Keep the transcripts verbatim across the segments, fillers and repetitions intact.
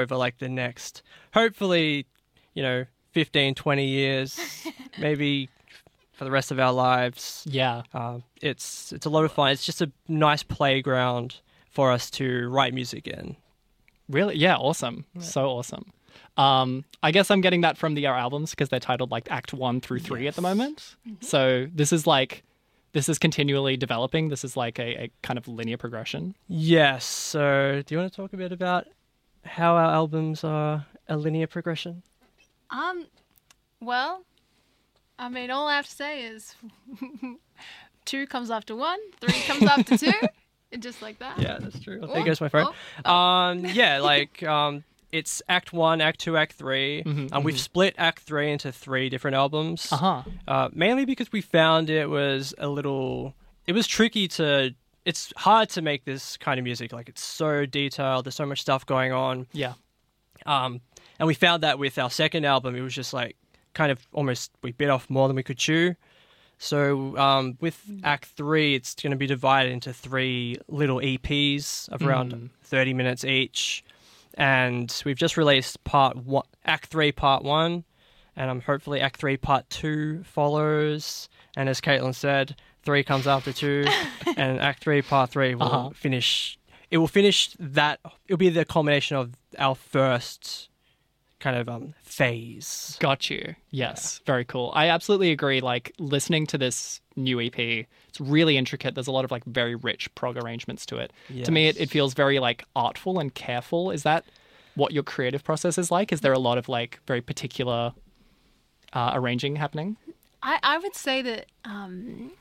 over like the next, hopefully, you know, fifteen, twenty years, maybe for the rest of our lives. Yeah. Uh, it's it's a lot of fun. It's just a nice playground for us to write music in. Really? Yeah, awesome. Yeah. So awesome. Um, I guess I'm getting that from the our albums because they're titled like Act One through Three yes. at the moment. Mm-hmm. So this is like, this is continually developing. This is like a, a kind of linear progression. Yes. So do you want to talk a bit about how our albums are a linear progression? Um, well, I mean, all I have to say is two comes after one, three comes after two, and just like that. Yeah, that's true. Well, there goes my phone. Oh, oh. Um, yeah, like um, it's Act One, Act Two, Act Three, mm-hmm, and mm-hmm. we've split Act Three into three different albums. Uh-huh. Uh, mainly because we found it was a little, it was tricky to. It's hard to make this kind of music. Like it's so detailed. There's so much stuff going on. Yeah. Um, and we found that with our second album, it was just like kind of almost we bit off more than we could chew. So um, with Act Three, it's going to be divided into three little E Ps of around mm. thirty minutes each, and we've just released part one, Act Three, Part One, and um, hopefully Act Three, Part Two follows. And as Caitlin said, three comes after two, and Act Three, Part Three will uh-huh. finish. It will finish that. It'll be the culmination of our first kind of um phase. Got you. Yes, yeah. Very cool. I absolutely agree. Like listening to this new E P, it's really intricate. There's a lot of like very rich prog arrangements to it. Yes. To me, it, it feels very like artful and careful. Is that what your creative process is like? Is there a lot of like very particular uh, arranging happening? I, I would say that um,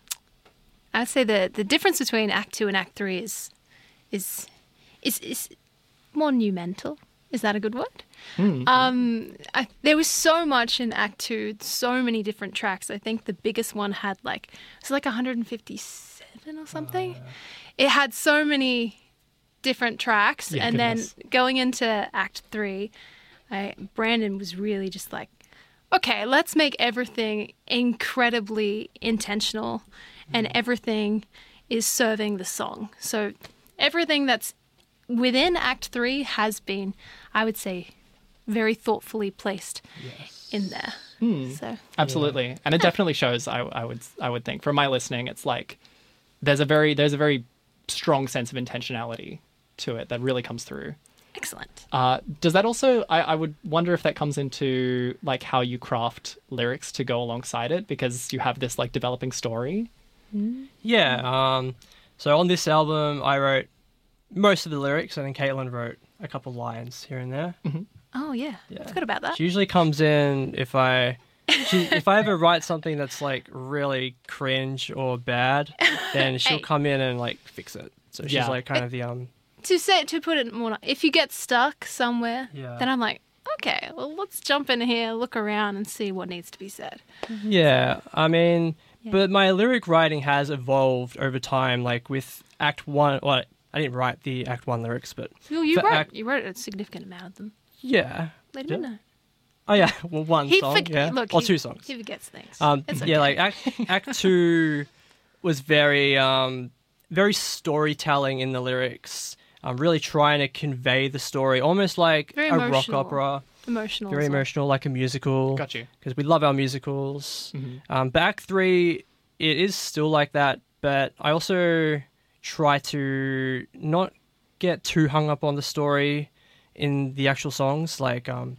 I'd say that the difference between Act Two and Act Three is is is is more monumental. Is that a good word? Mm. Um, I, there was so much in Act Two, so many different tracks. I think the biggest one had like it was like one hundred fifty-seven or something. Uh, it had so many different tracks, yeah, and goodness. then going into Act Three, I, Brandon was really just like, okay, let's make everything incredibly intentional, mm. and everything is serving the song. So everything that's within Act Three has been, I would say, very thoughtfully placed yes. in there. Mm, so absolutely, yeah. And it definitely shows. I, I would, I would think from my listening, it's like there's a very, there's a very strong sense of intentionality to it that really comes through. Excellent. Uh, does that also? I, I would wonder if that comes into like how you craft lyrics to go alongside it, because you have this like developing story. Mm. Yeah. Um. So on this album, I wrote most of the lyrics, and then Caitlin wrote a couple lines here and there. Mm-hmm. Oh yeah. yeah, I forgot about that. She usually comes in if I, she, if I ever write something that's like really cringe or bad, then she'll hey. come in and like fix it. So she's yeah. like kind of the um. To say to put it more, if you get stuck somewhere, yeah. then I'm like, okay, well let's jump in here, look around, and see what needs to be said. Yeah, I mean, yeah. but my lyric writing has evolved over time. Like with Act One, well, I didn't write the Act One lyrics, but well, you for wrote act, you wrote a significant amount of them. Yeah. Let him yeah. know. Oh yeah, well one he song, forg- yeah, look, or he, two songs. He forgets things. Um, it's yeah, okay. like Act, Act Two was very, um, very storytelling in the lyrics. I'm really trying to convey the story, almost like very a emotional. rock opera. Emotional. Very as well. emotional, like a musical. Got you. Because we love our musicals. Mm-hmm. Um, but Act Three, it is still like that, but I also try to not get too hung up on the story in the actual songs, like um,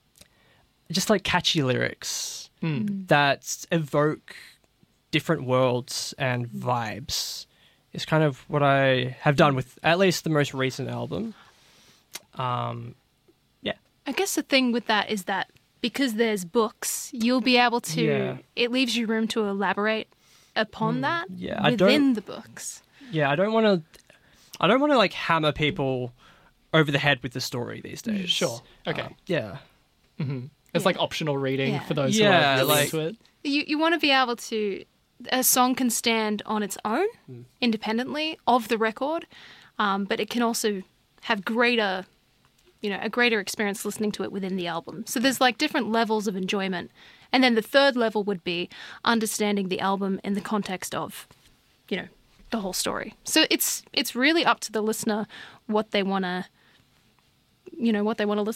just like catchy lyrics mm. that evoke different worlds and vibes. Is kind of what I have done with at least the most recent album. Um, yeah. I guess the thing with that is that because there's books, you'll be able to. Yeah. It leaves you room to elaborate upon Mm, that yeah, I within don't- the books. Yeah, I don't want to. I don't want to like hammer people over the head with the story these days. Sure. Okay. Um, yeah. Mm-hmm. It's Yeah. like optional reading Yeah. for those Yeah, who are really like- into it. You you want to be able to. A song can stand on its own, Mm. independently of the record, um, but it can also have greater, you know, a greater experience listening to it within the album. So there's like different levels of enjoyment, and then the third level would be understanding the album in the context of, you know, the whole story. So it's it's really up to the listener what they want to you know, what they want to listen